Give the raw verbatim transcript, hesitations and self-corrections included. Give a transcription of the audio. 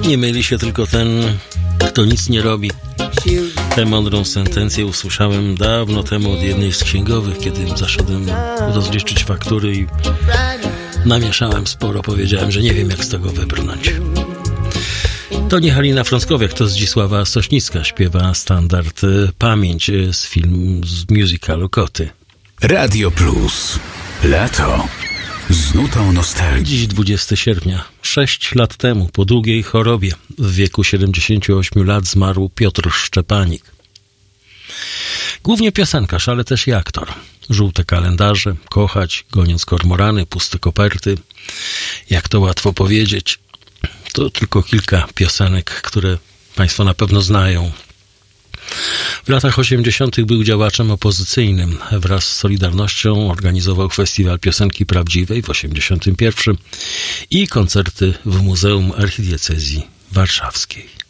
Nie myli się tylko ten, kto nic nie robi. Tę mądrą sentencję usłyszałem dawno temu od jednej z księgowych, kiedy zaszedłem rozliczyć faktury i namieszałem sporo. Powiedziałem, że nie wiem, jak z tego wybrnąć. To nie Halina Frąckowiak, to Zdzisława Sośnicka śpiewa standard Pamięć z filmu, z musicalu Koty. Radio Plus. Lato. Z nutą nostalgii. Dziś dwudziestego sierpnia. Sześć lat temu, po długiej chorobie, w wieku siedemdziesięciu ośmiu lat zmarł Piotr Szczepanik. Głównie piosenkarz, ale też i aktor. Żółte kalendarze, Kochać, Goniąc kormorany, Puste koperty. Jak to łatwo powiedzieć. To tylko kilka piosenek, które Państwo na pewno znają. W latach osiemdziesiątych był działaczem opozycyjnym. Wraz z Solidarnością organizował Festiwal Piosenki Prawdziwej w osiemdziesiątym pierwszym i koncerty w Muzeum Archidiecezji Warszawskiej.